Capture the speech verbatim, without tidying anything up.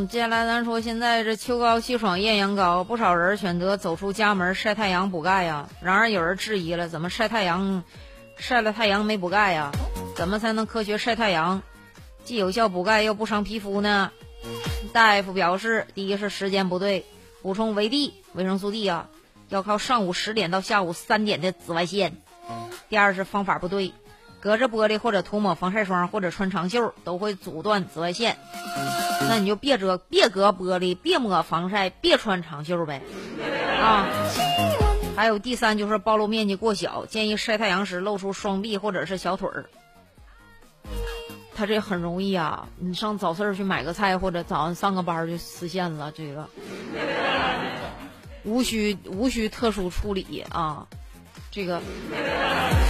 嗯，接下来咱说，现在这秋高气爽，艳阳高，不少人选择走出家门晒太阳补钙呀。然而有人质疑了，怎么晒太阳，晒了太阳没补钙呀？怎么才能科学晒太阳，既有效补钙又不伤皮肤呢？大夫表示，第一是时间不对，补充维 D 维生素 D 啊，要靠上午十点到下午三点的紫外线。第二是方法不对，隔着玻璃或者涂抹防晒霜或者穿长袖都会阻断紫外线。那你就别遮别隔玻璃，别抹防晒，别穿长袖呗啊。还有第三就是暴露面积过小，建议晒太阳时露出双臂或者是小腿儿。他这很容易啊，你上早市去买个菜或者早上上个班就实现了，这个无需无需特殊处理啊，这个